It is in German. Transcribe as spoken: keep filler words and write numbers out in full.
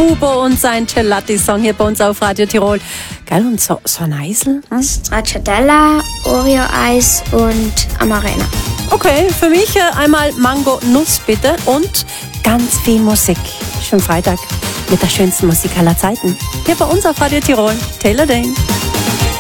Huber und sein Gelati-Song hier bei uns auf Radio Tirol. Geil, und so, so ein Eisel? Hm? Stracciatella, Oreo-Eis und Amarena. Okay, für mich äh, einmal Mango-Nuss bitte und ganz viel Musik. Schönen Freitag mit der schönsten Musik aller Zeiten. Hier bei uns auf Radio Tirol. Taylor Dane.